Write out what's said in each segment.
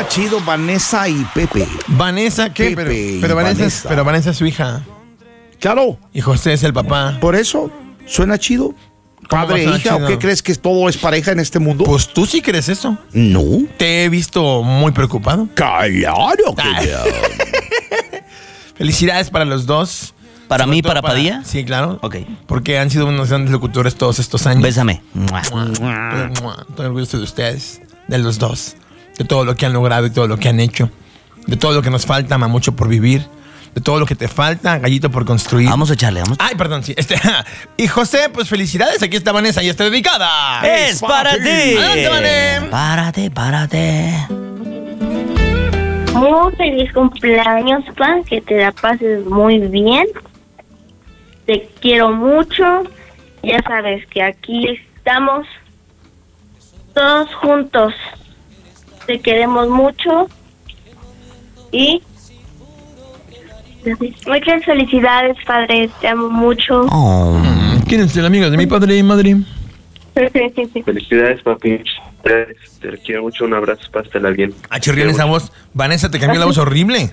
chido Vanessa y Pepe. ¿Vanessa qué? Pepe Pero Vanessa. pero Vanessa es su hija. Claro. Y José es el papá. Por eso, ¿suena chido? ¿Padre e va a sonar hija? chido? ¿O qué crees que todo es pareja en este mundo? Pues tú sí crees eso. No. Te he visto muy preocupado. Claro que no. Felicidades para los dos. ¿Para Sobre mí, todo para Padilla? Sí, claro. Ok. Porque han sido unos grandes locutores todos estos años. Bésame. Estoy orgulloso de ustedes, de los dos, de todo lo que han logrado y todo lo que han hecho, de todo lo que nos falta, mucho por vivir, de todo lo que te falta, gallito por construir. Vamos a echarle, vamos. Ay, perdón, sí. Y José, pues felicidades, aquí está Vanessa y está dedicada. ¡Es para ti! Adelante, Vané. Párate. Muy feliz cumpleaños, Pan, que te la pases muy bien. Te quiero mucho. Ya sabes que aquí estamos todos juntos. Te queremos mucho. Y muchas felicidades, padre. Te amo mucho. Oh. ¿Quién es el amigo de mi padre y madre? Felicidades, papi. Te quiero mucho. Un abrazo. Pásatela bien. Ah, chirrión esa voz. Vanessa, te cambió la voz horrible.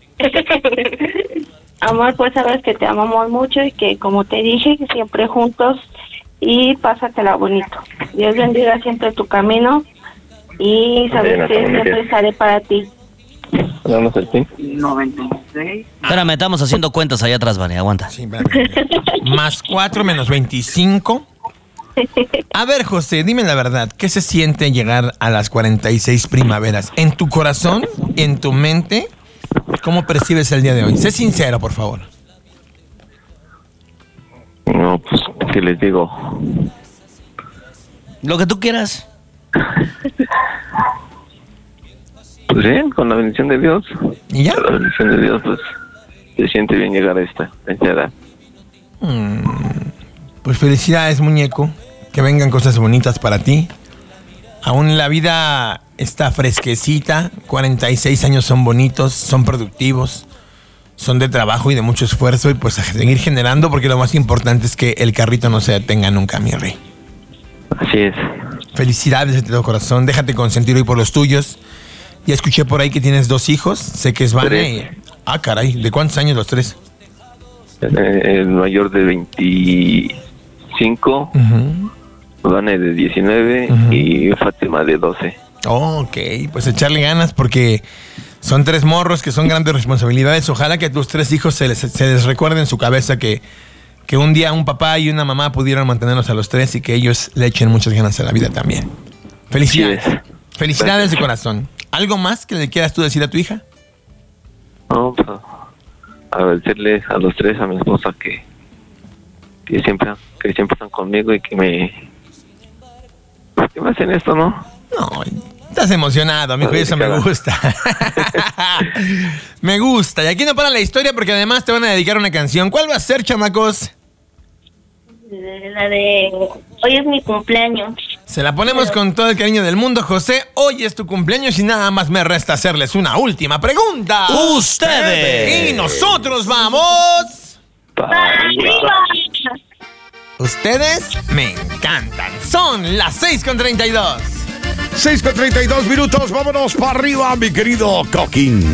Amor, pues sabes que te amamos mucho y que, como te dije, siempre juntos y pásatela bonito. Dios bendiga siempre tu camino y sabes Bien, que muy siempre bien. estaré para ti. Vamos al fin. 96. Espérame, estamos haciendo cuentas allá atrás, Vane. Aguanta. Sí, más 4 menos 25. A ver, José, dime la verdad. ¿Qué se siente llegar a las 46 primaveras? ¿En tu corazón? ¿En tu mente? ¿Cómo percibes el día de hoy? Sé sincero, por favor. No, pues, ¿qué les digo? Lo que tú quieras. Pues bien, con la bendición de Dios. ¿Y ya? Con la bendición de Dios, pues, se siente bien llegar a esta edad. Pues felicidades, muñeco. Que vengan cosas bonitas para ti. Aún la vida está fresquecita. 46 años son bonitos, son productivos, son de trabajo y de mucho esfuerzo. Y pues a seguir generando, porque lo más importante es que el carrito no se detenga nunca, mi rey. Así es. Felicidades de todo corazón. Déjate consentir hoy por los tuyos. Ya escuché por ahí que tienes 2 hijos. Sé que es Vane. y- Ah, caray. ¿De cuántos años los 3? El mayor de 25, Vane de 19 y Fátima de 12. Ok, pues echarle ganas porque son 3 morros que son grandes responsabilidades. Ojalá que a tus 3 hijos se les recuerde en su cabeza que un día un papá y una mamá pudieron mantenerlos a los 3 y que ellos le echen muchas ganas a la vida también. Felicidades. Así es. Felicidades de corazón. ¿Algo más que le quieras tú decir a tu hija? No, pues, agradecerles a los 3, a mi esposa que siempre están conmigo y que me hacen esto, ¿no? No, estás emocionado, amigo, y eso me gusta. Me gusta. Y aquí no para la historia porque además te van a dedicar una canción. ¿Cuál va a ser, chamacos? La de hoy es mi cumpleaños. Se la ponemos con todo el cariño del mundo, José. Hoy es tu cumpleaños y nada más me resta hacerles una última pregunta. ¡Ustedes! Y nosotros vamos. ¡Arriba! Ustedes me encantan. Son las 6:32. 6:32 minutos. Vámonos para arriba, mi querido Coquín.